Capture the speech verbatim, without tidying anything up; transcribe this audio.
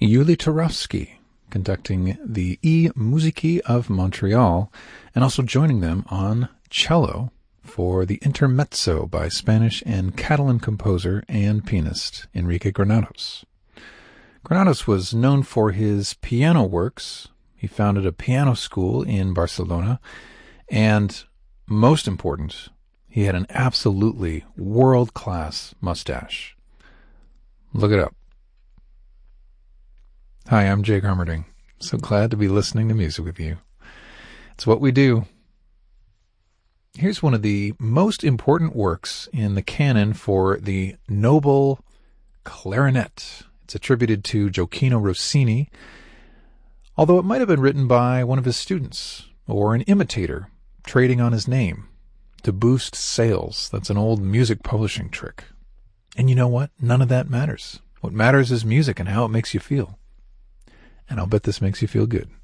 Yuli Turovsky, conducting the E Musici of Montreal, and also joining them on cello for the Intermezzo by Spanish and Catalan composer and pianist Enrique Granados. Granados was known for his piano works. He founded a piano school in Barcelona, and most important, he had an absolutely world-class mustache. Look it up. Hi, I'm Jake Armerding. So glad to be listening to music with you. It's what we do. Here's one of the most important works in the canon for the noble clarinet. It's attributed to Gioacchino Rossini, although it might have been written by one of his students or an imitator trading on his name to boost sales. That's an old music publishing trick. And you know what? None of that matters. What matters is music and how it makes you feel. And I'll bet this makes you feel good.